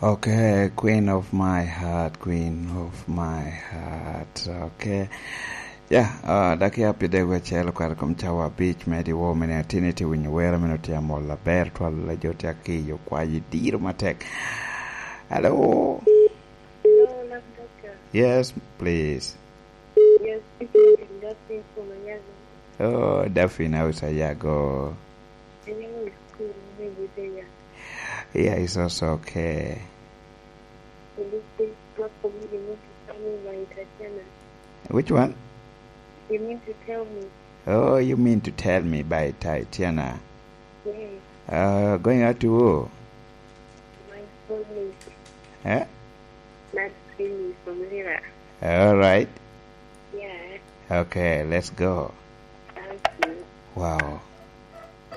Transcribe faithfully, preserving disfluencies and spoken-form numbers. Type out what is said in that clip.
Okay, queen of my heart, queen of my heart. Okay. Yeah, uh, daki api degwe chelo kwa kumchawa beach medi wo mene atiniti winyuwera minoti ya mola ber twala la joti aki yo kwa yidiru matek. Hello? Hello, love doctor. Yes, please. Yes, speaking to Daphne from Ayago. Oh, Daphne, how's Ayago? Ayago is cool, maybe there. Yeah, it's also okay. So this thing, not for me, you need to tell me by Tatiana. Which one? You need to tell me. Oh, you mean to tell me by Tatiana? Yes. Uh, going out to who? My soulmate. Huh? That's really from Lira. All right. Yeah. Okay, let's go. Thank you. Wow.